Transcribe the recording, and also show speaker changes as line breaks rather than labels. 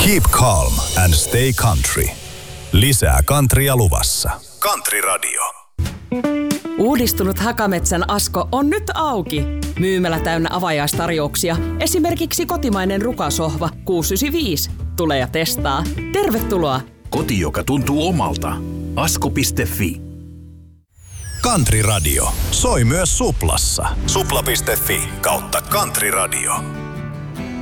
Keep calm and stay country. Lisää countrya luvassa. Country Radio.
Uudistunut Hakametsän Asko on nyt auki. Myymälä täynnä avajaistarjouksia. Esimerkiksi kotimainen rukasohva 695. Tule ja testaa. Tervetuloa!
Koti, joka tuntuu omalta. Asko.fi.
Country Radio soi myös Suplassa. Supla.fi/Country Radio.